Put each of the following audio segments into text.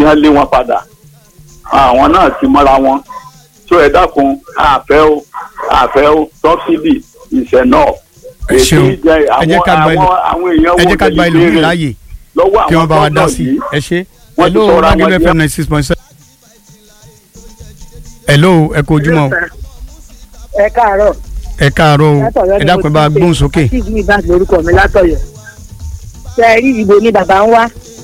wọ́n lé wọn padà àwọn náà ti mọ́ra wọn tó ẹ dákun àfẹ́ o subsidy ìṣẹ̀ náà ẹ jẹ́ ká gba ìlú láàyè kí wọ́n bá wa dá sí i ẹ ṣe. hello Lagelu FM 96.7. hello ẹ kú ojúmọ́. ẹ káàárọ̀. ẹ káàárọ̀ o ẹ dákun bá gbóhùn sókè. àti ìgbìmọ̀ ìbá lórúkọ mi látọ̀yọ̀. ṣé ẹ rí ìbò ni bàbá ń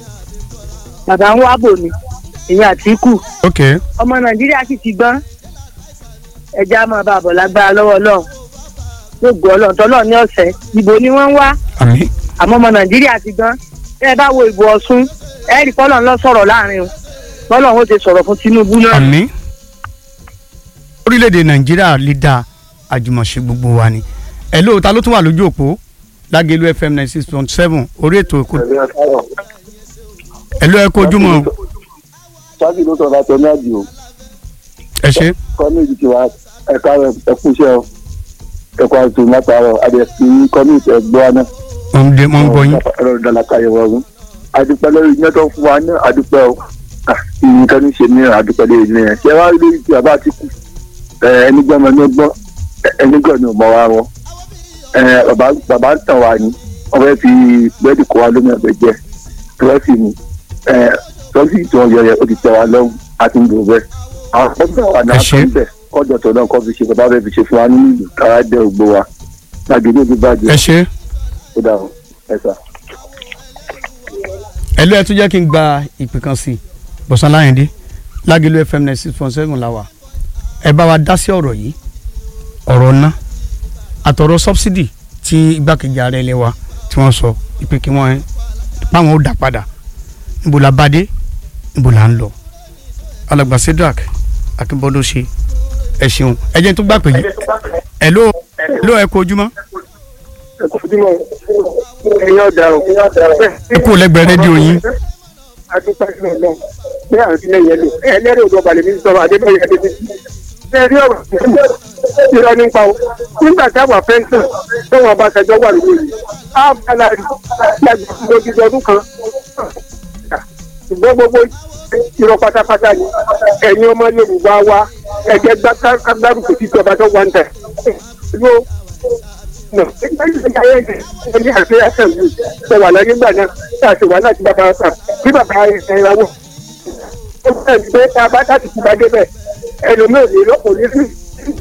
wá bò ní ìyẹn Àtíkù. ok. ọmọ Nàìjíríà sì ti gbọ́n ẹja máa bá àbọ̀ lágbára lọ́wọ́ Ọlọ́run yóò gbọ́ Ọlọ́run tọ́lọ́ ní ọ̀sẹ̀ ìbò ni wọ́n ń wá. àmín. àmọ́ ọmọ Nàìjíríà ti gbọ́n ẹ bá wo ìbò Ọ̀ṣun ẹ rí Ọlọ́run lọ sọ̀rọ̀ láàrin o Ọlọ́run ó ti sọ̀rọ̀ fún Tinubu náà. àmín. orílẹ̀-èdè Nàìjíríà lè da àjùmọ̀ṣe gbogbo wa ni. hello ta ló tún wà lójú òpó Lagelu FM 96.7 orí ètò èkó. hello ẹ kú ojúmọ́. sábì ló sọ̀rọ̀ àtọ̀ ní àjò. ẹ ṣe. kọ́míìtì tiwa ẹ̀ka ẹ̀kú iṣẹ́ o ẹ̀kọ́ àti látàárọ̀ àdẹ̀sí kọ́míìtì ẹ̀gbọ́n náà. wọ́n ń gbọ́ yín. ẹ̀rọ ìdàlàkà yẹ̀wò ọ̀hún. àdúpẹ́ lórí iná tó ń fún wa ní àdúpẹ́ o. nǹkan ní ṣe ní àdúpẹ́ lórí iná yẹn. ṣé wàá rí ti bàbá Àtíkù ẹnigbọ́n ọmọ ní ọgbọ́n ẹnigbọ́n ní ọmọ wa wọn. bàbá ń tàn wá ní wọ́n fẹ́ fi bẹ́ẹ̀dì kó wa lómi ọ̀gbẹ́ jẹ tọ́sí ni tọ́sí tí wọ́n yọ yẹ ó ti tẹ́ wa lọ́rùn àti ń lò bẹ́ẹ̀. àwọn ọgbọ́n wà náà tó ń bẹ̀ kọjọ tó náà kọ fi ṣe bàbá rẹ fi ṣe fún wa nínú ìlú kára dẹ ògbó wa Lagelu ti bàjẹ́. ẹ ṣe. ó dà o ẹ sà. ẹ ló ẹ tún jẹ́ kí n gba ìpè kan sí i Bọ̀sán Láyìndé Lagelu FM 96.7 la wà ẹ bá wa dá sí ọ̀rọ̀ yìí ọ̀rọ̀ ná àtọ̀rọ̀ subsidy tí igbákejì ààrẹ ilé wa tí wọ́n sọ ìpè kí wọ́n báwọn ó dà padà níbo la bá dé níbo la ń lọ alàgbà Cedric Akínbọ́dún ṣe ẹ ṣeun ẹ jẹ́ tó gbà pé yìí hello ẹ kú ojúmọ́. ẹ kú ojúmọ́ ẹ̀yin ọ̀dà o. ẹ kú lẹ́gbẹ̀ẹ́ rédíò yín. adúpẹ́ sílẹ̀ náà bí àwọn ìpínlẹ̀ yẹn lò ẹlẹ́rìí òdo balẹ̀ mi sọ̀rọ̀ adébẹ̀yẹ adébí. ṣé ẹ rí ọ̀rọ̀ ìrọ̀ nípa o nígbà táwọn fẹ́ǹsàn tó wọn bá ṣẹjọ́ wà lórí yìí á bala ìgbàgbọ́ ọdún kan ṣùgbọ́n gbogbo irọ́ pátápátá ni ẹ̀yin ọmọ Yorùbá wa ẹ̀jẹ̀ gbárùkù títí ọba tó wà ń tẹ̀. ẹni àti ẹsẹ̀ yìí ṣe wà lẹ́yìn ìgbà náà ṣe àṣewà náà ti bàbá ọ̀sán bí bàbá ìràwọ̀ ó fẹ́ gbé tá a bá láti ti bá débẹ̀ ẹlòmíràn lè lọ́pọ̀ ní sí.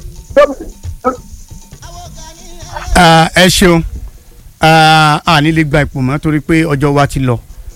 ẹ ṣeun a ní lè gba ipò mọ́ torí pé ọjọ́ wa ti lọ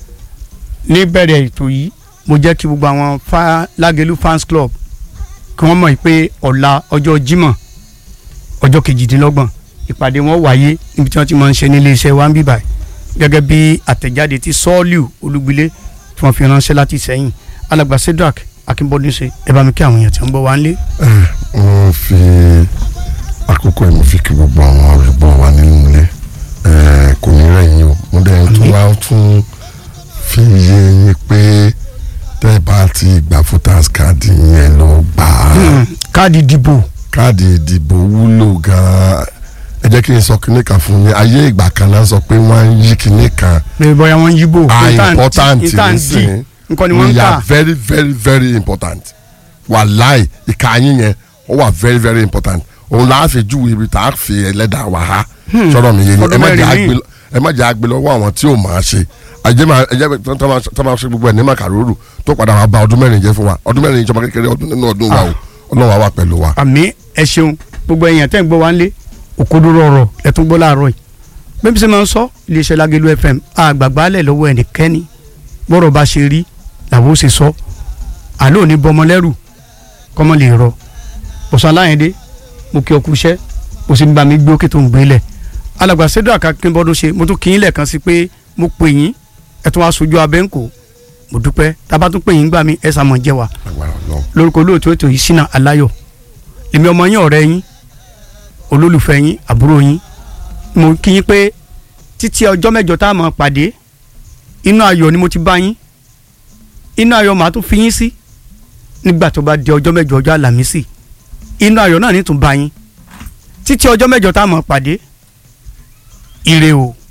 ní bẹ̀rẹ̀ ètò yìí mo jẹ́ kí gbogbo àwọn Lagelu fans club kí wọ́n mọ̀ pé ọ̀la ọjọ́ Jímọ̀ ọjọ́ 28 ìpàdé wọn wáyé níbi tí wọ́n ti máa ń ṣe ní iléeṣẹ́ wa ń bí báyìí gẹ́gẹ́ bí àtẹ̀jáde tí Sọ́ọ̀lù Olúgbìlé tí wọ́n fi ránṣẹ́ láti Ìṣẹ̀yìn alàgbà Cedric Akínbọ́dún ṣe ẹ bá mi kí àwọn èèyàn tí wọ́n bọ̀ wá ń lé. wọ́n fi àkókò ẹ̀ mo fi kí gbogbo àwọn olùgbọ́ wa nínú ilé kò ní rẹ̀yìn o mo dẹ̀ tún wá tún fi yé yín pé tẹ́ ẹ bá ti gba voters card yẹn lọ gbà á. káàdì ìdìbò. káàdì ìdìbò wúlò gan-an ẹ jẹ́ kí n sọ kinní kan fún yín ayé ìgbà kan náà sọ pé wọ́n ń yí kinní kan. pé bóyá wọ́n ń yíbò. important nísìnyí nǹkan ni wọ́n ń kà. we are very very very important wàláì ìka yín yẹn ó wà very very important òun là á fi júwe ibi tá a fi ẹlẹ́dàá wà á sọ̀rọ̀ mi yé ni ẹ má jẹ́ àgbẹ̀ lọ́wọ́ àwọn tí ò máa ṣe ẹjẹ tó máa ṣe gbogbo ẹ̀ ní màkàrúrù tó padà wá bà ọdún mẹ́rin jẹ́ fún wa ọdún mẹ́rin ìjọba kékeré ọdún nínú ọdún wa o Ọlọ́run wà pẹ̀lú wa. àmín ẹ ṣeun gbogbo èèyàn tẹ́ ń gbọ́ wá ń lé òkodoro ọ̀rọ̀ lẹ́tún gbọ́ láàárọ̀ yìí bẹ́ẹ̀ bí sẹ́ máa ń sọ iléeṣẹ́ Lagelu FM àgbàgbálẹ̀ lọ́wọ́ ẹnikẹ́ni bọ́rọ̀ bá ṣe rí làwọn ó ṣe sọ àlọ́ òní bọmọ lẹ́rù kọ́mọ lè rọ Bọ̀sán Láyìndé mo kí ọkú iṣẹ́ mo sì ń bá mi gbé òkè tó ń gbélẹ̀ alàgbà Cedric Akínbọ́dún ṣe mo tún kí yín lẹ́ẹ̀kan sí pé mo pè yín ẹ tún wá sojú abẹ́ǹkò mo dúpẹ́ tábà tún pè yín gbà mí ẹ sàmọ̀ jẹ́ wa lórúkọ olóòtú ètò yìí Ṣínà Aláyọ̀ èmi ọmọ yín ọ̀rẹ́ yín olólùfẹ́ yín àbúrò yín mo kí yín pé títí ọjọ́ mẹ́jọ tá a máa pàdé inú ayọ̀ ni mo ti bá yín inú ayọ̀ màá tún fi yín sí nígbà tó bá di ọjọ́ mẹ́jọ ọjọ́ Àlàmísì inú ayọ̀ náà ní tún bá yín títí ọjọ́ mẹ́jọ tá a máa pàdé ire o.